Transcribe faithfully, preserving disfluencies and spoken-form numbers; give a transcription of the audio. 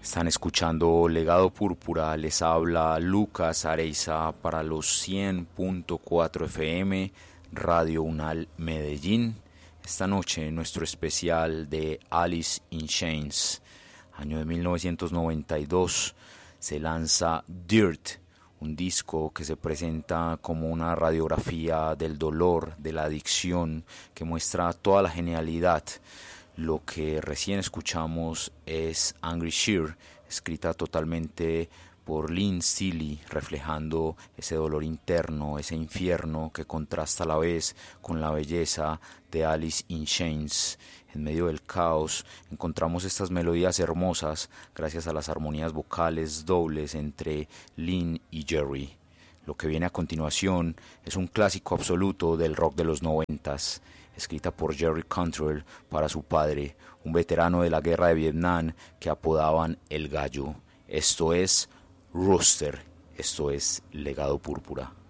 Están escuchando Legado Púrpura, les habla Lucas Areiza para los cien punto cuatro F M, Radio Unal Medellín. Esta noche nuestro especial de Alice in Chains, año de mil novecientos noventa y dos, se lanza Dirt, un disco que se presenta como una radiografía del dolor, de la adicción, que muestra toda la genialidad. Lo que recién escuchamos es Angry Shear, escrita totalmente por Lynn Seely, reflejando ese dolor interno, ese infierno que contrasta a la vez con la belleza de Alice in Chains. En medio del caos encontramos estas melodías hermosas gracias a las armonías vocales dobles entre Lynn y Jerry. Lo que viene a continuación es un clásico absoluto del rock de los noventas, escrita por Jerry Cantrell para su padre, un veterano de la guerra de Vietnam que apodaban El Gallo. Esto es Rooster, esto es Legado Púrpura.